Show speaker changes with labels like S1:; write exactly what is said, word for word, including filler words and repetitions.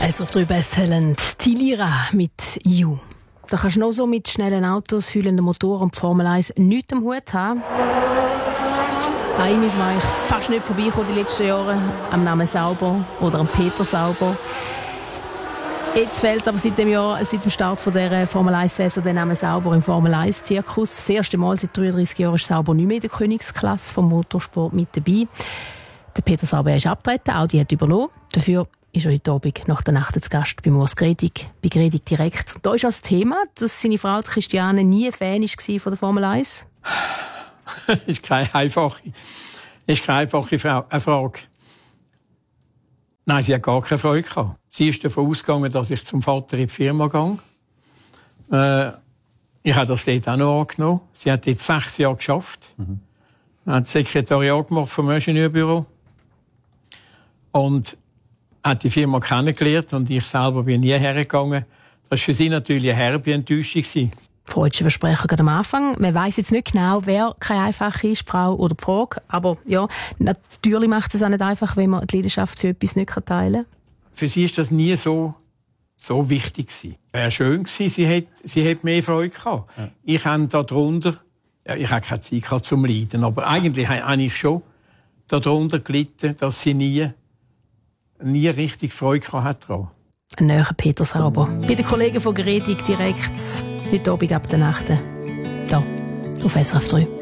S1: S R F drei Best Talent, Tilira mit «You». Da kannst du noch so mit schnellen Autos, heulenden Motoren und Formel eins nichts am Hut haben. An ihm ist man eigentlich fast nicht vorbeigekommen die letzten Jahre. Am Namen Sauber oder am Peter Sauber. Jetzt fehlt aber seit dem Jahr, seit dem Start von der Formel eins-Saison der Name Sauber im Formel eins-Zirkus. Das erste Mal seit dreiunddreissig Jahren ist Sauber nicht mehr in der Königsklasse vom Motorsport mit dabei. Der Peter Sauber ist abgetreten, Audi hat übernommen. Dafür ist er heute Abend nach der Nacht zu Gast bei Urs Gredig, bei Gredig direkt. Da ist das Thema, dass seine Frau Christiane nie Fan war von der Formel eins.
S2: Das ist keine einfache, ist keine einfache Frage. Nein, sie hat gar keine Freude gehabt. Sie ist davon ausgegangen, dass ich zum Vater in die Firma gehe. Äh, ich habe das dort auch noch angenommen. Sie hat jetzt sechs Jahre geschafft. Mhm. Hat das Sekretariat gemacht vom Ingenieurbüro. Und hat die Firma kennengelernt und ich selber bin nie hergegangen. Das war für sie natürlich eine herbe Enttäuschung.
S1: Freudsche Versprecher gerade am Anfang. Man weiss jetzt nicht genau, wer keine einfache ist, Frau oder die Frage. Aber ja, natürlich macht es auch nicht einfach, wenn man die Leidenschaft für etwas nicht teilen kann.
S2: Für sie war das nie so, so wichtig. Es wäre schön gewesen, sie hätte, sie hätte mehr Freude gehabt. Ja. Ich habe darunter, ja, ich habe keine Zeit gehabt zum Leiden, aber eigentlich habe ich schon darunter gelitten, dass sie nie, nie richtig Freude gehabt hat.
S1: Ein neuer Peter Sauber. Bei den Kollegen von Gredig direkt heute Abend ab der Nacht. Hier auf S R F drei.